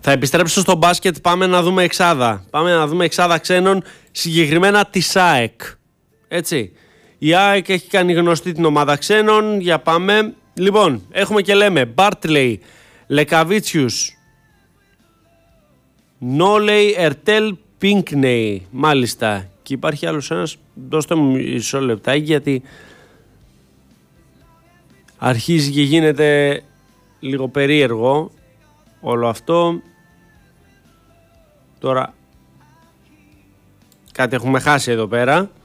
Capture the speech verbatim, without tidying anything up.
Θα επιστρέψω στο μπάσκετ, πάμε να δούμε εξάδα. Πάμε να δούμε εξάδα ξένων, συγκεκριμένα της ΑΕΚ. Έτσι. Η ΑΕΚ έχει κάνει γνωστή την ομάδα ξένων. Για πάμε. Λοιπόν, έχουμε και λέμε Μπάρτλεϊ, Λεκαβίτσιους, Νόλεϊ, Ερτέλ, Πίνκνεϊ. Μάλιστα. Και υπάρχει άλλος ένας. Δώστε μου μισό λεπτάκι γιατί αρχίζει και γίνεται λίγο περίεργο όλο αυτό. Τώρα κάτι έχουμε χάσει εδώ πέρα.